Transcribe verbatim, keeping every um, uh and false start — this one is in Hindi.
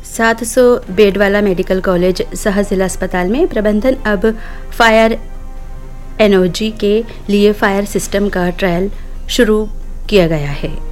सात सौ बेड वाला मेडिकल कॉलेज सह जिला अस्पताल में प्रबंधन अब फायर एनर्जी के लिए फायर सिस्टम का ट्रायल शुरू किया गया है।